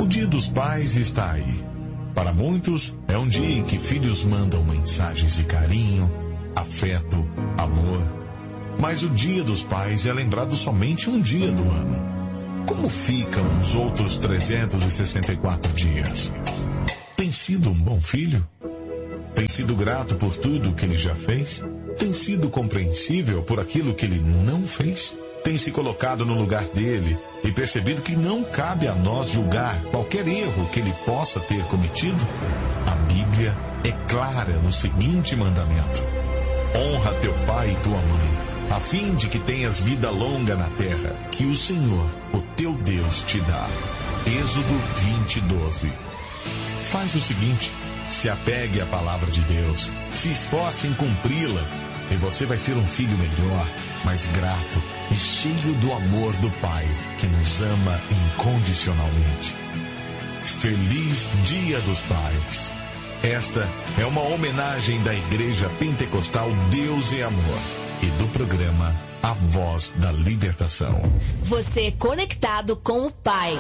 O Dia dos Pais está aí. Para muitos, é um dia em que filhos mandam mensagens de carinho, afeto, amor. Mas o Dia dos Pais é lembrado somente um dia do ano. Como ficam os outros 364 dias? Tem sido um bom filho? Tem sido grato por tudo que ele já fez? Tem sido compreensível por aquilo que ele não fez? Tem se colocado no lugar dele e percebido que não cabe a nós julgar qualquer erro que ele possa ter cometido? A Bíblia é clara no seguinte mandamento: honra teu pai e tua mãe, a fim de que tenhas vida longa na terra, que o Senhor, o teu Deus, te dá. Êxodo 20:12. Faz o seguinte: se apegue à palavra de Deus, se esforce em cumpri-la, e você vai ser um filho melhor, mais grato e cheio do amor do Pai, que nos ama incondicionalmente. Feliz Dia dos Pais! Esta é uma homenagem da Igreja Pentecostal Deus e Amor e do programa A Voz da Libertação. Você conectado com o Pai.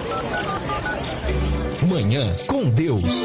Manhã com Deus.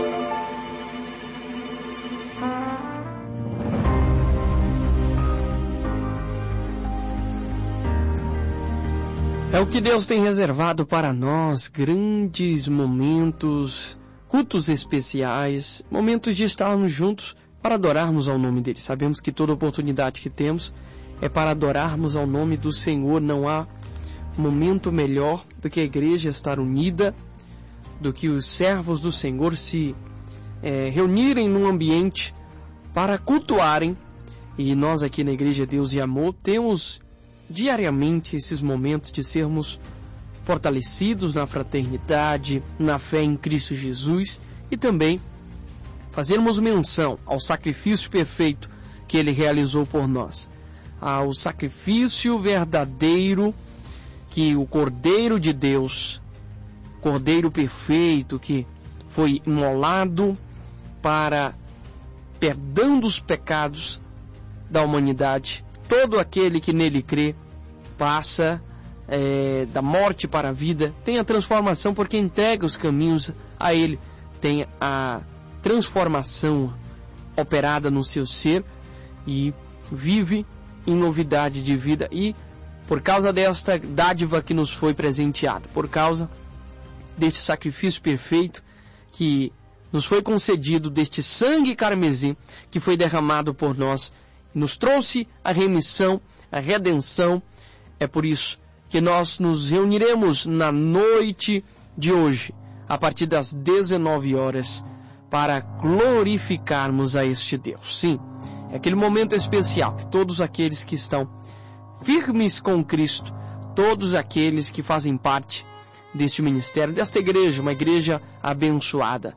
É o que Deus tem reservado para nós, grandes momentos, cultos especiais, momentos de estarmos juntos para adorarmos ao nome dele. Sabemos que toda oportunidade que temos é para adorarmos ao nome do Senhor. Não há momento melhor do que a igreja estar unida, do que os servos do Senhor se reunirem num ambiente para cultuarem. E nós aqui na Igreja Deus e Amor temos diariamente esses momentos de sermos fortalecidos na fraternidade, na fé em Cristo Jesus, e também fazermos menção ao sacrifício perfeito que Ele realizou por nós, ao sacrifício verdadeiro que o Cordeiro de Deus, Cordeiro perfeito, que foi imolado para perdão dos pecados da humanidade. Todo aquele que nele crê passa da morte para a vida, tem a transformação porque entrega os caminhos a ele, tem a transformação operada no seu ser e vive em novidade de vida. E por causa desta dádiva que nos foi presenteada, por causa deste sacrifício perfeito que nos foi concedido, deste sangue carmesim que foi derramado por nós, nos trouxe a remissão, a redenção. É por isso que nós nos reuniremos na noite de hoje, a partir das 19 horas, para glorificarmos a este Deus. Sim, é aquele momento especial que todos aqueles que estão firmes com Cristo, todos aqueles que fazem parte deste ministério, desta igreja, uma igreja abençoada,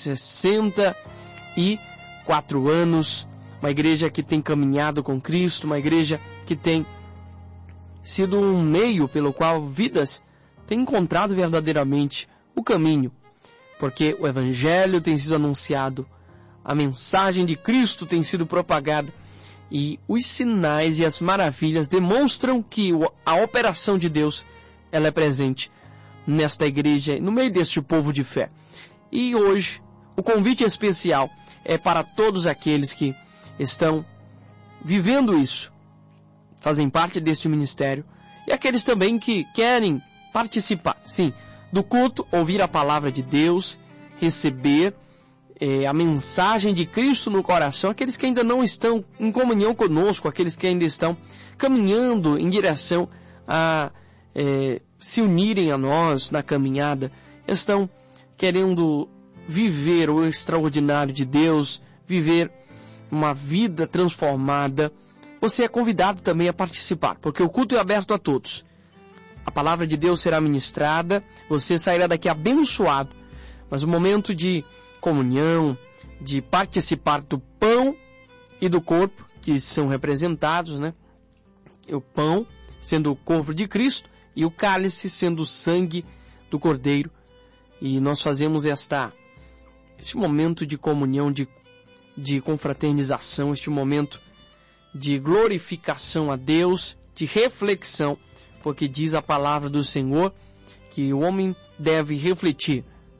64 anos, uma igreja que tem caminhado com Cristo, uma igreja que tem sido um meio pelo qual vidas têm encontrado verdadeiramente o caminho, porque o Evangelho tem sido anunciado, a mensagem de Cristo tem sido propagada, e os sinais e as maravilhas demonstram que a operação de Deus, ela é presente nesta igreja, no meio deste povo de fé. E hoje, o convite especial é para todos aqueles que estão vivendo isso, fazem parte deste ministério, e aqueles também que querem participar, sim, do culto, ouvir a palavra de Deus, receber a mensagem de Cristo no coração, aqueles que ainda não estão em comunhão conosco, aqueles que ainda estão caminhando em direção a se unirem a nós na caminhada, estão querendo viver o extraordinário de Deus, viver uma vida transformada. Você é convidado também a participar, porque o culto é aberto a todos. A palavra de Deus será ministrada, você sairá daqui abençoado, mas o momento de comunhão, de participar do pão e do corpo, que são representados, né? O pão sendo o corpo de Cristo e o cálice sendo o sangue do Cordeiro. E nós fazemos este momento de comunhão, de confraternização, este momento de glorificação a Deus, de reflexão, porque diz a palavra do Senhor que o homem deve refletir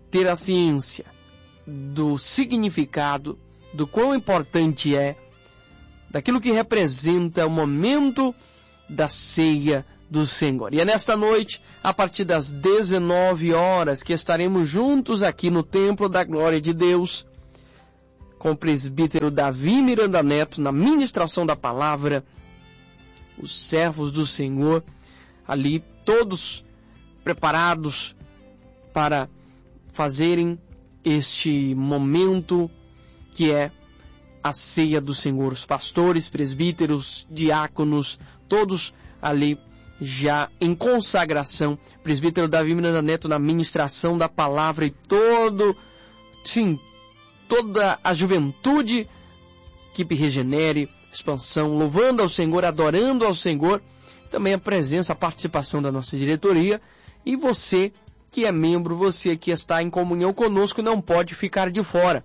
ter a ciência do significado, do quão importante é, daquilo que representa o momento da ceia do Senhor. E é nesta noite, a partir das 19 horas, que estaremos juntos aqui no Templo da Glória de Deus, com o presbítero Davi Miranda Neto, na ministração da palavra, os servos do Senhor, ali todos preparados para fazerem este momento que é a ceia do Senhor. Os pastores, presbíteros, diáconos, todos ali já em consagração. Presbítero Davi Miranda Neto na ministração da palavra e toda a juventude, equipe Regenere, expansão, louvando ao Senhor, adorando ao Senhor. Também a presença, a participação da nossa diretoria. E você que é membro, você que está em comunhão conosco, não pode ficar de fora.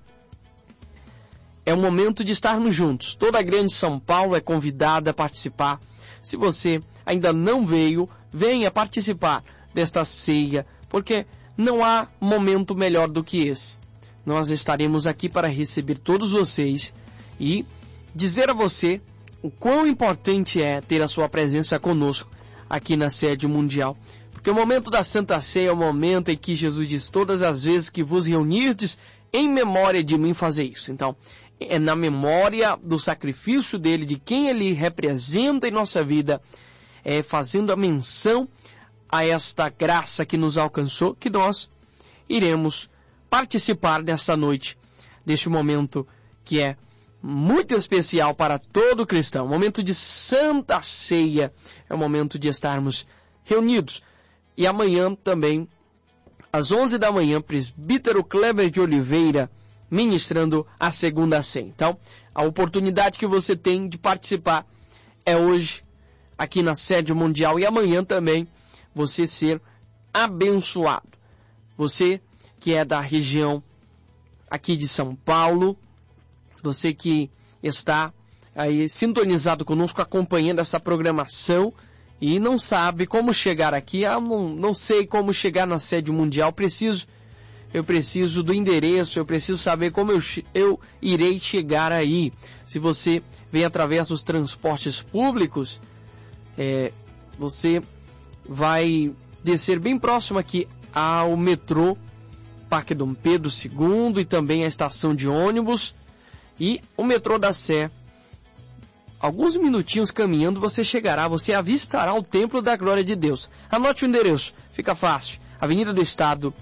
É o momento de estarmos juntos. Toda a Grande São Paulo é convidada a participar. Se você ainda não veio, venha participar desta ceia, porque não há momento melhor do que esse. Nós estaremos aqui para receber todos vocês e dizer a você o quão importante é ter a sua presença conosco aqui na sede mundial. Porque o momento da Santa Ceia é o momento em que Jesus diz: todas as vezes que vos reunirdes, em memória de mim fazer isso. Então, é na memória do sacrifício dele, de quem ele representa em nossa vida, fazendo a menção a esta graça que nos alcançou, que nós iremos participar nessa noite, deste momento que é muito especial para todo cristão. O momento de Santa Ceia é o momento de estarmos reunidos. E amanhã também, às 11 da manhã, presbítero Kleber de Oliveira, ministrando a segunda ceia. Então, a oportunidade que você tem de participar é hoje, aqui na sede mundial, e amanhã também você ser abençoado. Você que é da região aqui de São Paulo, você que está aí sintonizado conosco, acompanhando essa programação e não sabe como chegar aqui, não sei como chegar na sede mundial, eu preciso do endereço, eu preciso saber como eu irei chegar aí. Se você vem através dos transportes públicos, você vai descer bem próximo aqui ao metrô Parque Dom Pedro II e também a estação de ônibus e o metrô da Sé. Alguns minutinhos caminhando você chegará, você avistará o Templo da Glória de Deus. Anote o endereço, fica fácil. Avenida do Estado,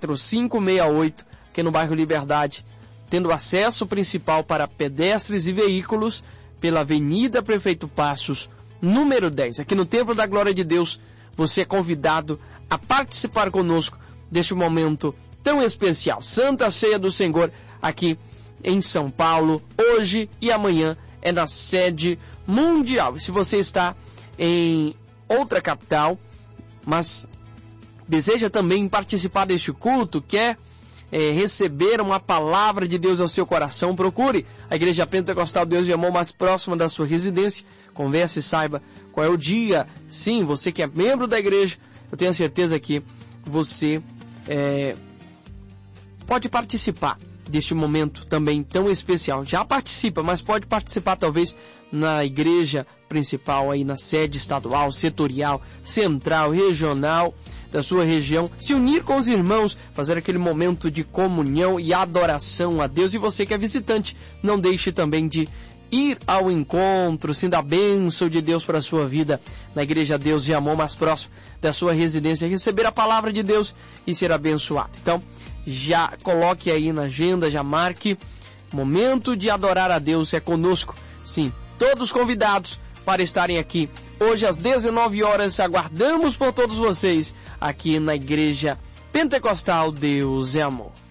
4568, aqui no bairro Liberdade, tendo acesso principal para pedestres e veículos pela Avenida Prefeito Passos, número 10. Aqui no Templo da Glória de Deus, você é convidado a participar conosco deste momento tão especial. Santa Ceia do Senhor, aqui em São Paulo, hoje e amanhã, é na sede mundial. E se você está em outra capital, mas deseja também participar deste culto, quer receber uma palavra de Deus ao seu coração, procure a Igreja Pentecostal Deus e Amor mais próxima da sua residência, converse e saiba qual é o dia. Sim, você que é membro da igreja, eu tenho a certeza que você pode participar deste momento também tão especial. Já participa, mas pode participar talvez na igreja principal, aí na sede estadual, setorial, central, regional da sua região, se unir com os irmãos, fazer aquele momento de comunhão e adoração a Deus. E você que é visitante, não deixe também de ir ao encontro, sim, da bênção de Deus para a sua vida, na Igreja Deus e Amor mais próximo da sua residência, receber a palavra de Deus e ser abençoado. Então, já coloque aí na agenda, já marque, momento de adorar a Deus é conosco, sim, todos convidados para estarem aqui, hoje às 19 horas, aguardamos por todos vocês, aqui na Igreja Pentecostal Deus é Amor.